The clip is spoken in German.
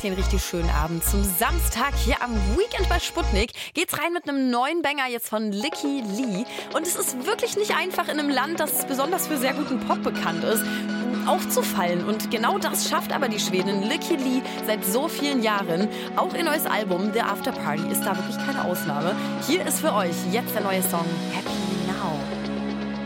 macht den richtig schönen Abend. Zum Samstag hier am Weekend bei Sputnik geht's rein mit einem neuen Banger jetzt von Lykke Li. Und es ist wirklich nicht einfach in einem Land, das besonders für sehr guten Pop bekannt ist, aufzufallen. Und genau das schafft aber die Schwedin Lykke Li seit so vielen Jahren. Auch ihr neues Album The After Party ist da wirklich keine Ausnahme. Hier ist für euch jetzt der neue Song Happy Now.